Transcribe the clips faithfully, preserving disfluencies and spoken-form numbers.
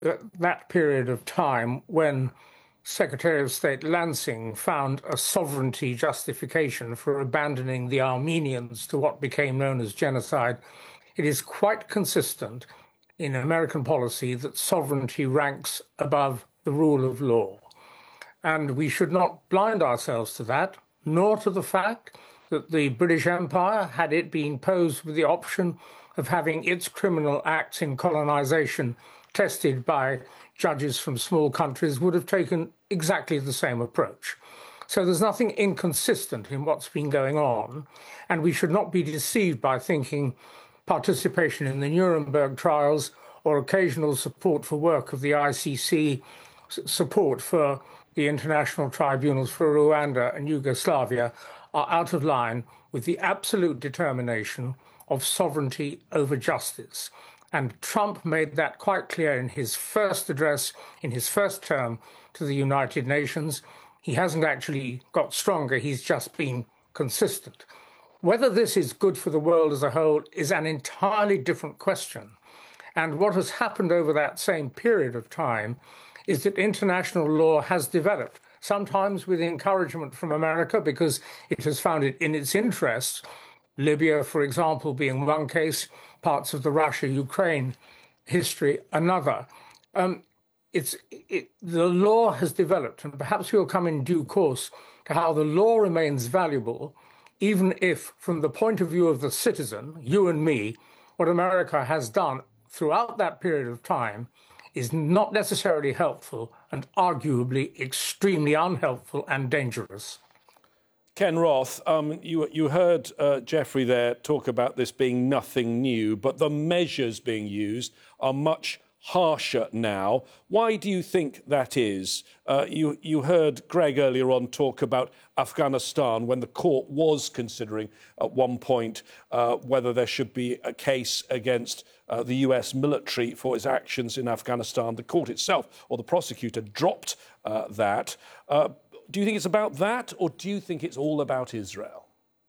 that, that period of time when Secretary of State Lansing found a sovereignty justification for abandoning the Armenians to what became known as genocide, it is quite consistent in American policy that sovereignty ranks above the rule of law. And we should not blind ourselves to that, nor to the fact that the British Empire, had it been posed with the option of having its criminal acts in colonization tested by judges from small countries, would have taken exactly the same approach. So there's nothing inconsistent in what's been going on, and we should not be deceived by thinking participation in the Nuremberg trials or occasional support for work of the I C C, support for the international tribunals for Rwanda and Yugoslavia, are out of line with the absolute determination of sovereignty over justice. And Trump made that quite clear in his first address, in his first term to the United Nations. He hasn't actually got stronger, he's just been consistent. Whether this is good for the world as a whole is an entirely different question. And what has happened over that same period of time is that international law has developed, sometimes with encouragement from America because it has found it in its interests, Libya, for example, being one case, parts of the Russia-Ukraine history another. Um, it's it, the law has developed, and perhaps we'll come in due course to how the law remains valuable, even if, from the point of view of the citizen, you and me, what America has done throughout that period of time is not necessarily helpful and arguably extremely unhelpful and dangerous. Ken Roth, um, you, you heard uh, Jeffrey there talk about this being nothing new, but the measures being used are much harsher now. Why do you think that is? Uh, you, you heard Greg earlier on talk about Afghanistan when the court was considering at one point uh, whether there should be a case against uh, the U S military for its actions in Afghanistan. The court itself, or the prosecutor, dropped uh, that. Uh, do you think it's about that, or do you think it's all about Israel?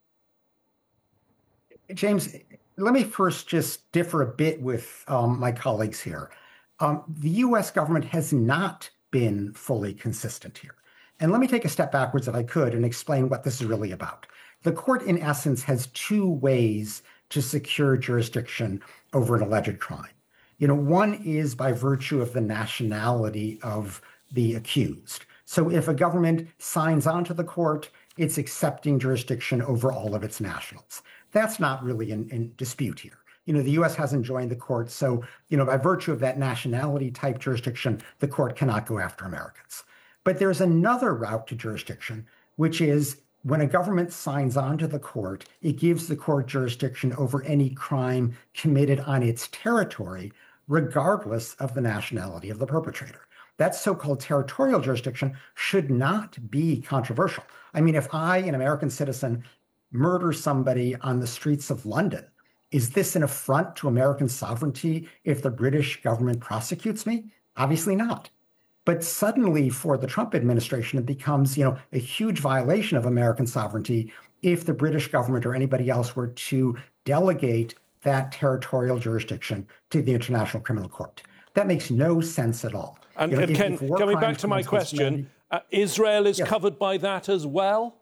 James, let me first just differ a bit with um, my colleagues here. Um, the U S government has not been fully consistent here. And let me take a step backwards, if I could, and explain what this is really about. The court, in essence, has two ways to secure jurisdiction over an alleged crime. You know, one is by virtue of the nationality of the accused. So if a government signs on to the court, it's accepting jurisdiction over all of its nationals. That's not really in, in dispute here. You know, the U S hasn't joined the court, so, you know, by virtue of that nationality type jurisdiction, the court cannot go after Americans. But there's another route to jurisdiction, which is when a government signs on to the court, it gives the court jurisdiction over any crime committed on its territory, regardless of the nationality of the perpetrator. That so-called territorial jurisdiction should not be controversial. I mean, if I, an American citizen, murder somebody on the streets of London, is this an affront to American sovereignty if the British government prosecutes me? Obviously not. But suddenly for the Trump administration, it becomes, you know, a huge violation of American sovereignty if the British government or anybody else were to delegate that territorial jurisdiction to the International Criminal Court. That makes no sense at all. And, you know, and if, Ken, if coming back to my question, uh, Israel is yes. covered by that as well?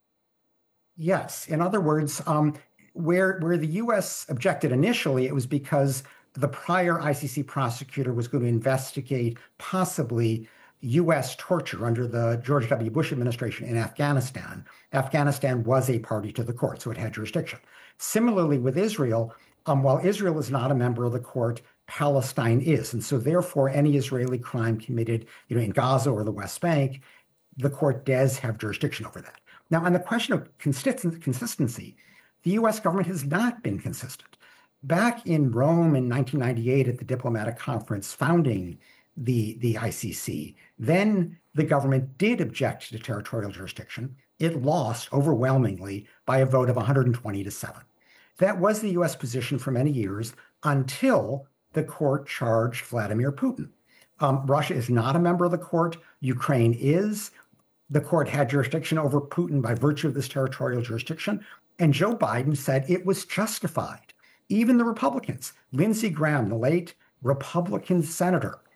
Yes. In other words, um, where, where the U S objected initially, it was because the prior I C C prosecutor was going to investigate possibly U S torture under the George W. Bush administration in Afghanistan. Afghanistan was a party to the court, so it had jurisdiction. Similarly with Israel, um, while Israel is not a member of the court, Palestine is. And so therefore, any Israeli crime committed, you know, in Gaza or the West Bank, the court does have jurisdiction over that. Now, on the question of consistency, the U S government has not been consistent. Back in Rome in nineteen ninety-eight at the diplomatic conference founding the, the I C C, then the government did object to territorial jurisdiction. It lost overwhelmingly by a vote of one hundred twenty to seven. That was the U S position for many years until the court charged Vladimir Putin. Um, Russia is not a member of the court. Ukraine is. The court had jurisdiction over Putin by virtue of this territorial jurisdiction. And Joe Biden said it was justified. Even the Republicans, Lindsey Graham, the late Republican senator,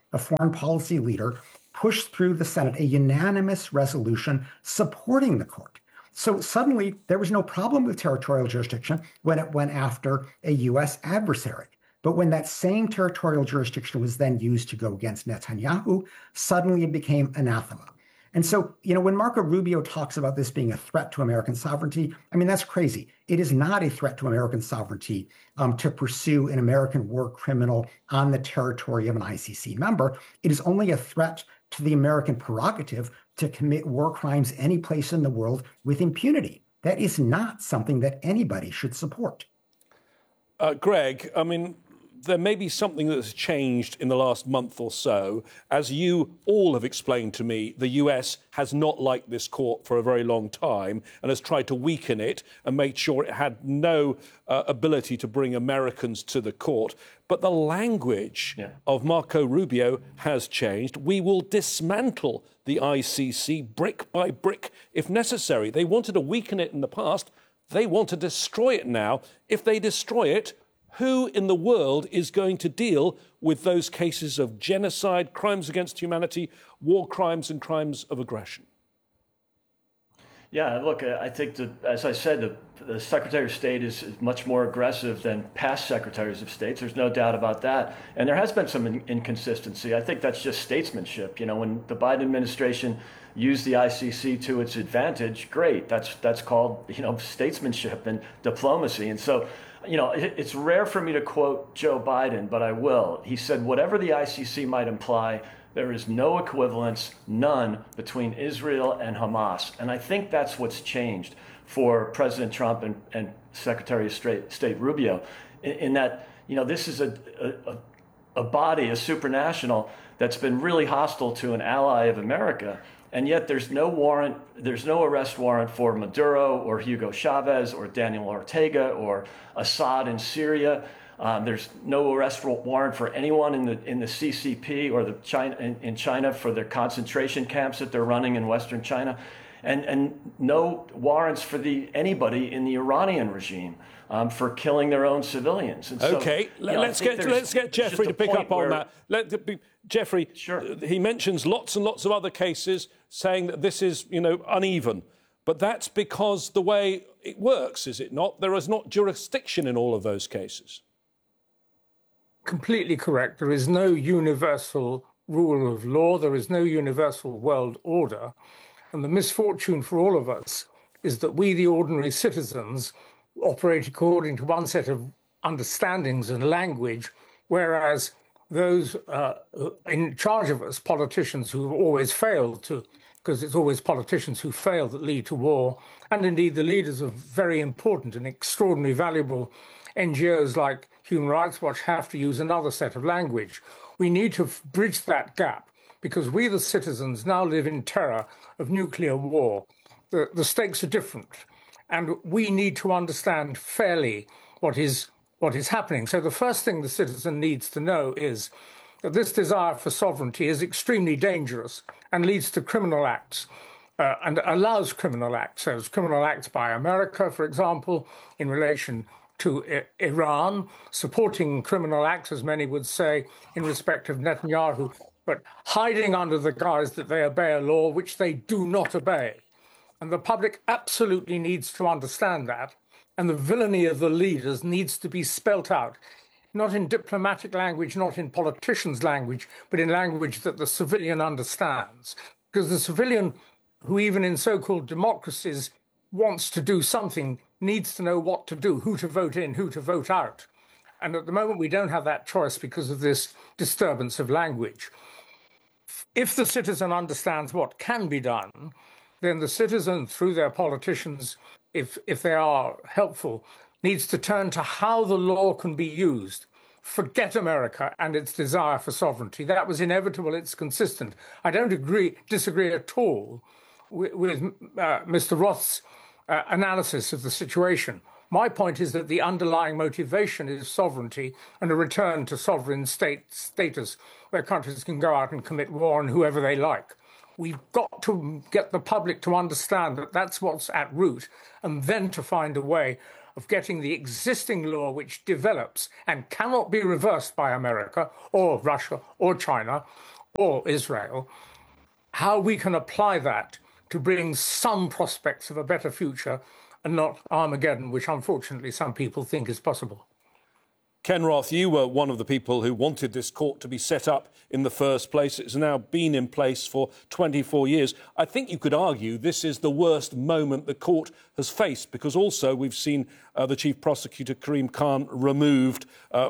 a foreign policy leader, pushed through the Senate a unanimous resolution supporting the court. So suddenly there was no problem with territorial jurisdiction when it went after a U S adversary. But when that same territorial jurisdiction was then used to go against Netanyahu, suddenly it became anathema. And so, you know, when Marco Rubio talks about this being a threat to American sovereignty, I mean, that's crazy. It is not a threat to American sovereignty um, to pursue an American war criminal on the territory of an I C C member. It is only a threat to the American prerogative to commit war crimes any place in the world with impunity. That is not something that anybody should support. Uh, Greg, I mean, there may be something that's changed in the last month or so. As you all have explained to me, the U S has not liked this court for a very long time and has tried to weaken it and make sure it had no uh, ability to bring Americans to the court. But the language yeah. of Marco Rubio has changed. We will dismantle the I C C brick by brick if necessary. They wanted to weaken it in the past. They want to destroy it now. If they destroy it, who in the world is going to deal with those cases of genocide, crimes against humanity, war crimes and crimes of aggression? Yeah, look, I think that, as I said, the, the Secretary of State is, is much more aggressive than past secretaries of state. There's no doubt about that. And there has been some in, inconsistency. I think that's just statesmanship. You know, when the Biden administration used the I C C to its advantage, great. That's that's called, you know, statesmanship and diplomacy. And so, you know, it, it's rare for me to quote Joe Biden, but I will. He said, whatever the I C C might imply, there is no equivalence, none, between Israel and Hamas. And I think that's what's changed for President Trump and, and Secretary of State, State Rubio, in, in that, you know, this is a, a, a body, a supranational, that's been really hostile to an ally of America. And yet there's no warrant, there's no arrest warrant for Maduro or Hugo Chavez or Daniel Ortega or Assad in Syria. Um, there's no arrest warrant for anyone in the in the C C P or the China in, in China for their concentration camps that they're running in Western China, and and no warrants for the anybody in the Iranian regime um, for killing their own civilians. And okay, so, you know, let's get let's get Jeffrey to pick up on that. Let be, Jeffrey, sure. He mentions lots and lots of other cases, saying that this is, you know, uneven. But that's because the way it works, is it not? There is not jurisdiction in all of those cases. Completely correct. There is no universal rule of law. There is no universal world order. And the misfortune for all of us is that we, the ordinary citizens, operate according to one set of understandings and language, whereas those uh, in charge of us, politicians who have always failed to, because it's always politicians who fail that lead to war, and indeed the leaders of very important and extraordinarily valuable N G Os like Human Rights Watch have to use another set of language. We need to bridge that gap because we, the citizens, now live in terror of nuclear war. The, the stakes are different, and we need to understand fairly what is what is happening. So the first thing the citizen needs to know is that this desire for sovereignty is extremely dangerous and leads to criminal acts uh, and allows criminal acts. So there's criminal acts by America, for example, in relation to I- Iran, supporting criminal acts, as many would say, in respect of Netanyahu, but hiding under the guise that they obey a law which they do not obey. And the public absolutely needs to understand that. And the villainy of the leaders needs to be spelt out, not in diplomatic language, not in politicians' language, but in language that the civilian understands. Because the civilian, who even in so-called democracies wants to do something, needs to know what to do, who to vote in, who to vote out. And at the moment, we don't have that choice because of this disturbance of language. If the citizen understands what can be done, then the citizen, through their politicians, if if they are helpful, needs to turn to how the law can be used. Forget America and its desire for sovereignty. That was inevitable. It's consistent. I don't agree, disagree at all with, with uh, Mister Roth's uh, analysis of the situation. My point is that the underlying motivation is sovereignty and a return to sovereign state status where countries can go out and commit war on whoever they like. We've got to get the public to understand that that's what's at root, and then to find a way of getting the existing law, which develops and cannot be reversed by America or Russia or China or Israel, how we can apply that to bring some prospects of a better future and not Armageddon, which unfortunately some people think is possible. Ken Roth, you were one of the people who wanted this court to be set up in the first place. It's now been in place for twenty-four years. I think you could argue this is the worst moment the court has faced, because also we've seen uh, the Chief Prosecutor, Karim Khan, removed uh,